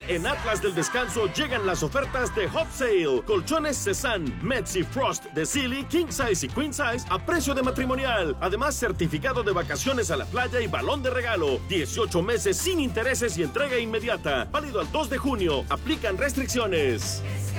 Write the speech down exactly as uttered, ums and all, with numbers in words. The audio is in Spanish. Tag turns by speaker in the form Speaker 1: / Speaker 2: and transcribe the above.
Speaker 1: En Atlas del Descanso llegan las ofertas de Hot Sale. Colchones Cezanne, Metz y Frost de Sealy, King Size y Queen Size a precio de matrimonial. Además, certificado de vacaciones a la playa y balón de regalo. dieciocho meses sin intereses y entrega inmediata. Válido al dos de junio. Aplican restricciones.